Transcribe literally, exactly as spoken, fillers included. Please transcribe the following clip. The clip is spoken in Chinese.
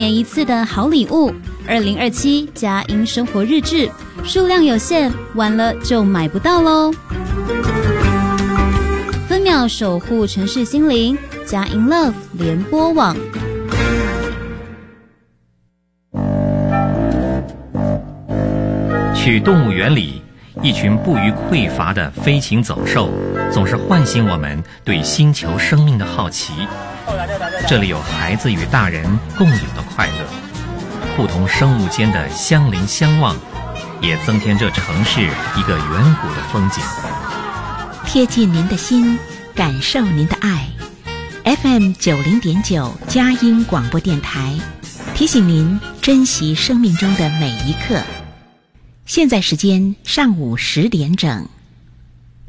年一次的好礼物，二零二七佳音生活日志，数量有限，晚了就买不到喽。分秒守护城市心灵，佳音 Love 联播网。 去动物园里，一群不虞匮乏的飞禽走兽，总是唤醒我们对星球生命的好奇。这里有孩子与大人共有的快乐，不同生物间的相邻相望，也增添这城市一个远古的风景。 贴近您的心，感受您的爱。F M 九零点九佳音广播电台，提醒您珍惜生命中的每一刻。现在时间上午十点整。